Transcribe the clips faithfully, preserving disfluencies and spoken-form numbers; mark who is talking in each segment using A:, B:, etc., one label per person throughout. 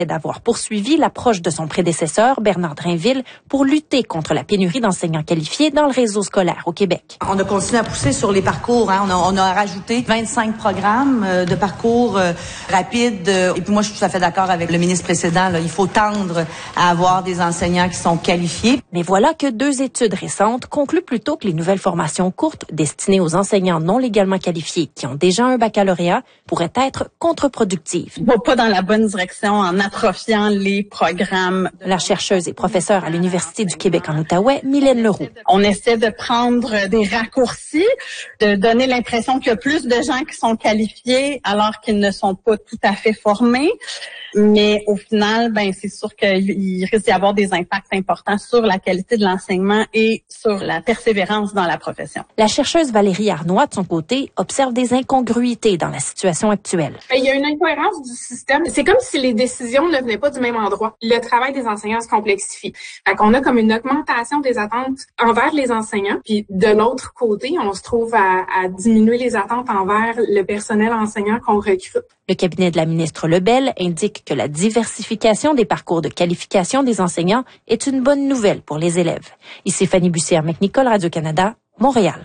A: d'avoir poursuivi l'approche de son prédécesseur, Bernard Drainville, pour lutter contre la pénurie d'enseignants qualifiés dans le réseau scolaire au Québec.
B: On a continué à pousser sur les parcours. Hein. On, a, on a rajouté vingt-cinq programmes euh, de parcours euh, rapides. Euh, et puis moi, je suis tout à fait d'accord avec le ministre précédent. Là. Il faut tendre à avoir des enseignants qui sont qualifiés.
A: Mais voilà que deux études récentes concluent plutôt que les nouvelles formations courtes destinées aux enseignants non légalement qualifiés qui ont déjà un baccalauréat pourraient être contre-productives.
C: On va pas dans la bonne direction en atrophiant les programmes.
A: La chercheuse et professeure à l'Université du Québec en Outaouais, Mylène Leroux.
C: On essaie de prendre des raccourcis, de donner l'impression qu'il y a plus de gens qui sont qualifiés alors qu'ils ne sont pas tout à fait formés. Mais au final, ben c'est sûr qu'il risque d'y avoir des impacts importants sur la qualité de l'enseignement et sur la persévérance dans la profession.
A: La chercheuse Valérie Arnois, de son côté, observe des incongruités dans la situation actuelle.
D: Il y a une incohérence du système. C'est comme si les décisions ne venaient pas du même endroit. Le travail des enseignants se complexifie. Fait qu'on a comme une augmentation des attentes envers les enseignants. Puis de l'autre côté, on se trouve à, à diminuer les attentes envers le personnel enseignant qu'on recrute.
A: Le cabinet de la ministre Lebel indique que la diversification des parcours de qualification des enseignants est une bonne nouvelle pour les élèves. Ici Fanny Bussière-McNicol, Radio-Canada, Montréal.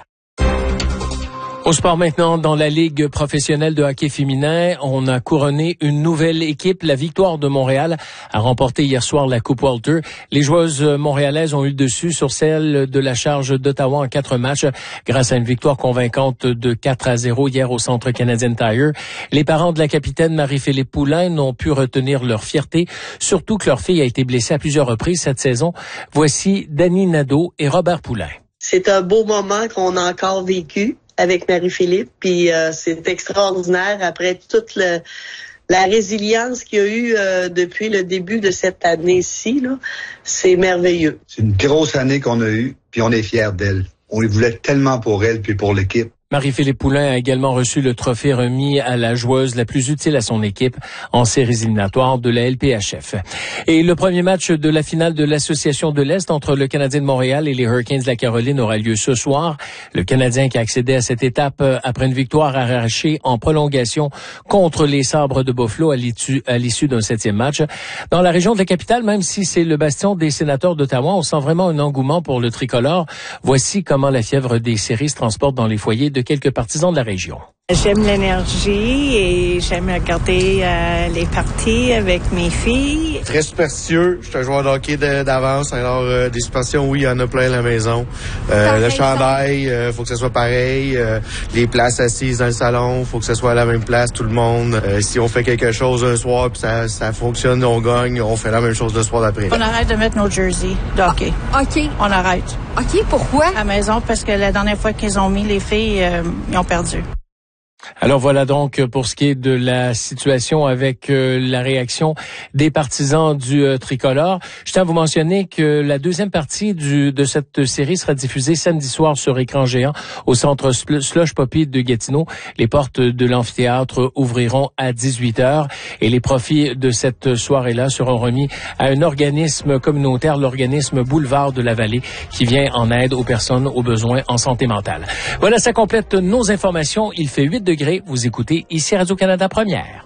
E: Au sport maintenant, dans la Ligue professionnelle de hockey féminin, on a couronné une nouvelle équipe. La Victoire de Montréal a remporté hier soir la Coupe Walter. Les joueuses montréalaises ont eu le dessus sur celle de la Charge d'Ottawa en quatre matchs grâce à une victoire convaincante de quatre à zéro hier au Centre Canadian Tire. Les parents de la capitaine Marie-Philippe Poulain n'ont pu retenir leur fierté, surtout que leur fille a été blessée à plusieurs reprises cette saison. Voici Dany Nadeau et Robert Poulain.
F: C'est un beau moment qu'on a encore vécu avec Marie-Philippe, puis euh, c'est extraordinaire après toute le, la résilience qu'il y a eu euh, depuis le début de cette année-ci, là. C'est merveilleux.
G: C'est une grosse année qu'on a eue, puis on est fiers d'elle. On les voulait tellement pour elle, puis pour l'équipe.
E: Marie-Philippe Poulain a également reçu le trophée remis à la joueuse la plus utile à son équipe en séries éliminatoires de la L P H F. Et le premier match de la finale de l'Association de l'Est entre le Canadien de Montréal et les Hurricanes de la Caroline aura lieu ce soir. Le Canadien qui a accédé à cette étape après une victoire arrachée en prolongation contre les Sabres de Buffalo à l'issue, à l'issue d'un septième match. Dans la région de la capitale, même si c'est le bastion des sénateurs d'Ottawa, on sent vraiment un engouement pour le tricolore. Voici comment la fièvre des séries se transporte dans les foyers de quelques partisans de la région.
H: J'aime l'énergie et j'aime regarder euh, les parties avec mes filles.
I: Très superstitieux. Je suis un joueur de hockey de, d'avance. Alors, euh, des superstitions, oui, il y en a plein à la maison. Euh, le chandail, euh, faut que ce soit pareil. Euh, les places assises dans le salon, faut que ce soit à la même place, tout le monde. Euh, si on fait quelque chose un soir puis ça, ça fonctionne, on gagne, on fait la même chose le soir d'après.
H: On arrête de mettre nos jerseys de hockey.
J: Ah, OK.
H: On arrête.
J: OK, pourquoi?
H: À la maison, parce que la dernière fois qu'ils ont mis les filles, euh, ils ont perdu.
E: Alors voilà donc pour ce qui est de la situation avec euh, la réaction des partisans du euh, tricolore. Je tiens à vous mentionner que la deuxième partie du, de cette série sera diffusée samedi soir sur écran géant au centre Slush Poppy de Gatineau. Les portes de l'amphithéâtre ouvriront à dix-huit heures et les profits de cette soirée-là seront remis à un organisme communautaire, l'organisme Boulevard de la Vallée, qui vient en aide aux personnes aux besoins en santé mentale. Voilà, ça complète nos informations. Il fait huit degrés. Vous écoutez ici Radio-Canada Première.